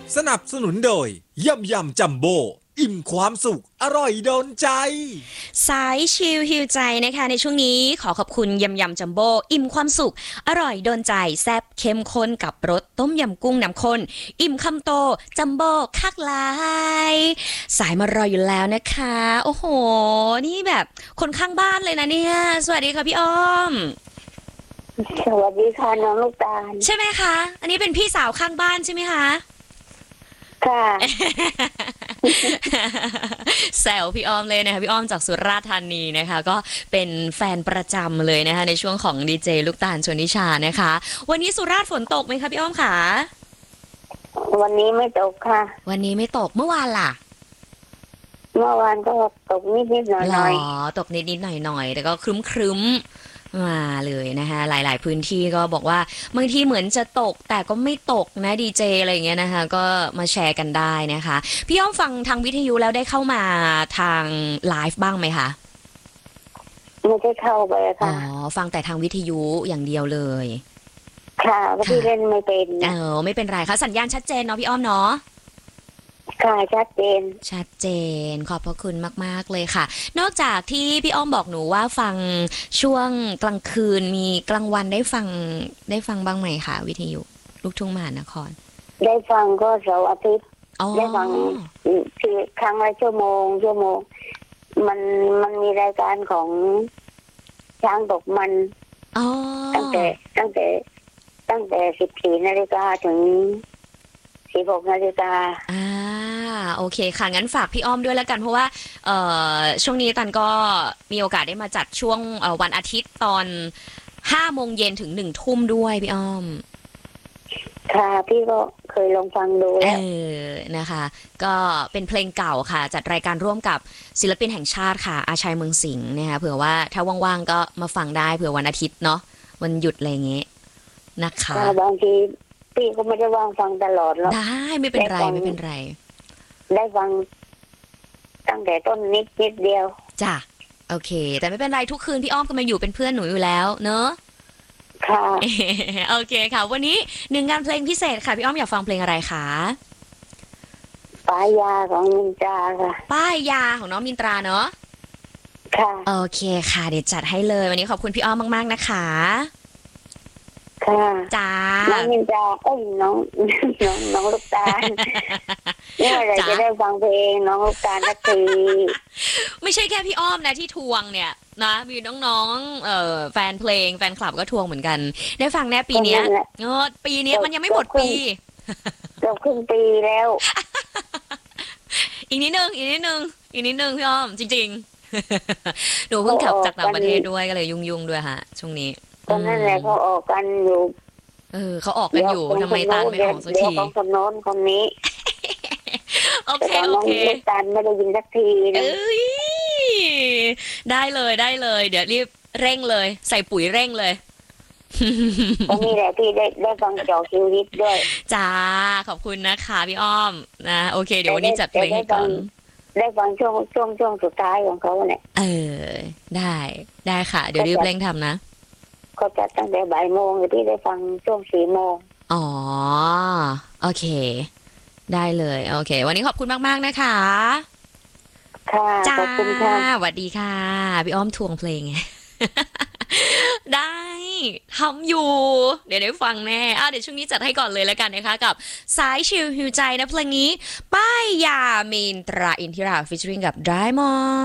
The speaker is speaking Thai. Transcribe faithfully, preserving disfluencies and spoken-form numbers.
สนับสนุนโดยยำยำจัมโบ้อิ่มความสุขอร่อยโดนใจสายชิลฮิวใจนะคะในช่วงนี้ขอขอบคุณยำยำจัมโบ้อิ่มความสุขอร่อยโดนใจแซ่บเข้มข้นกับรสต้มยำกุ้งน้ำข้นอิ่มคำโตจัมโบ้คักลายสายมารออยู่แล้วนะคะโอ้โหนี่แบบคนข้างบ้านเลยนะเนี่ยสวัสดีค่ะพี่อ้อมสวัสดีค่ะน้องลูกตาลใช่ไหมคะอันนี้เป็นพี่สาวข้างบ้านใช่ไหมคะค่ะแซวพี่อ้อมเลยนะคะพี่อ้อมจากสุราษฎร์ธานีนะคะก็เป็นแฟนประจำเลยนะคะในช่วงของดีเจลูกตาลชวนนิชานะคะวันนี้สุราษฎร์ฝนตกไหมคะพี่อ้อมคะวันนี้ไม่ตกค่ะวันนี้ไม่ตกเมื่อวานล่ะเมื่อวานก็ตกนิดนิดหน่อยหน่อยอ๋อตกนิดนิดหน่อยหน่อยแต่ก็ครึ้มครึ้มมาเลยนะคะหลายๆพื้นที่ก็บอกว่าบางทีเหมือนจะตกแต่ก็ไม่ตกนะดีเจอะไรอย่างเงี้ยนะคะก็มาแชร์กันได้นะคะพี่อ้อมฟังทางวิทยุแล้วได้เข้ามาทางไลฟ์บ้างไหมคะไม่ได้เข้าไปค่ะอ๋อฟังแต่ทางวิทยุอย่างเดียวเลยค่ะก็พี่เล่นไม่เป็นเออไม่เป็นไรค่ะสัญญาณชัดเจนเนาะพี่อ้อมเนาะค่ะชัดเจนชัดเจนขอบพระคุณมากๆเลยค่ะนอกจากที่พี่อ้อมบอกหนูว่าฟังช่วงกลางคืนมีกลางวันได้ฟังได้ฟังบ้างไหมคะวิทยุลูกทุ่งมหานครได้ฟังก็เสาร์อาทิตย์ได้ฟังคือครั้งละชั่วโมงชั่วโมงมันมันมีรายการของช้างตกมันตั้งแต่ตั้งแต่ตั้งแต่สิบสี่นาฬิกาถึงสิบหกนาฬิกาอ่าโอเคค่ะงั้นฝากพี่อ้อมด้วยแล้วกันเพราะว่าเอ่อช่วงนี้ตันก็มีโอกาสได้มาจัดช่วงวันอาทิตย์ตอนห้าโมงเย็นถึงหนึ่งทุ่มด้วยพี่อ้อมค่ะพี่ก็เคยลองฟังดูแล้วเออนะคะก็เป็นเพลงเก่าค่ะจัดรายการร่วมกับศิลปินแห่งชาติค่ะอาชัยเมืองสิงห์นะคะเผื่อว่าถ้าว่างๆก็มาฟังได้เผื่อวันอาทิตย์เนาะวันหยุดอะไรอย่างเงี้ยนะคะบางทีพี่ก็ไม่ได้ว่างฟังตลอดหรอกได้ไม่เป็นไรไม่เป็นไรได้ฟังตั้งแต่ต้นนิดนิดเดียวจ้ะโอเคแต่ไม่เป็นไรทุกคืนพี่อ้อมก็มาอยู่เป็นเพื่อนหนูอยู่แล้วเนอะค่ะโอเคค่ะวันนี้หนึ่งงานเพลงพิเศษค่ะพี่อ้อมอยากฟังเพลงอะไรคะป้ายยาของมินตราค่ะป้ายยาของน้องมินตราเนอะค่ะโอเคค่ะเดี๋ยวจัดให้เลยวันนี้ขอบคุณพี่อ้อมมากๆนะคะค่ะจ้าน้องมินตราเอ้ยน้องน้องน้องลูกตาลนี่อะไรจะได้ฟังเพลงน้องลูกตาลสักทีไม่ใช่แค่พี่อ้อมนะที่ทวงเนี่ยนะมีน้องๆเอ่อแฟนเพลงแฟนคลับก็ทวงเหมือนกันได้ฟังแน่ปีนี้เออปีนี้มันยังไม่หมดปีเกือบครึ่งปีแล้วอีกนิดนึงอีกนิดนึงอีกนิดนึงพี่อ้อมจริงๆหนูเพิ่งกลับจากต่างประเทศด้วยก็เลยยุ่งๆด้วยฮะช่วงนี้ตอนนั้นแหละเขาออกกันอยู่เออเขาออกกันอยู่ทำไมตาลไม่ออกสักทีเดี๋ยวของคนโน้นคนนี้โอเคโอเคตาลไม่ได้ยินสักทีนะได้เลยได้เลยเดี๋ยวรีบเร่งเลยใส่ปุ๋ยเร่งเลยตรงนี้แหละที่ได้ได้ฟังจอชีวิตด้วยจ้าขอบคุณนะคะพี่อ้อมนะโอเคเดี๋ยววันนี้จัดเพลงให้ก่อนได้ฟังช่วงช่วงช่วงสุดท้ายของเขาเนี่ยเออได้ได้ค่ะเดี๋ยวรีบเร่งทำนะเขาจัดตั้งแต่บ่ายโมงที่ได้ฟังช่วงสี่โมงอ๋อโอเคได้เลยโอเควันนี้ขอบคุณมากๆนะคะค่ะขอบคุณค่ะสวัสดีค่ะพี่อ้อมทวงเพลงไงได้ทำอยู่เดี๋ยวได้ฟังแน่อ่ะเดี๋ยวช่วงนี้จัดให้ก่อนเลยแล้วกันนะคะกับสายชิลฮิวใจนะเพลงนี้ป้ายยามีนตราอินทิราฟีเจอริ่งกับไดมอนด์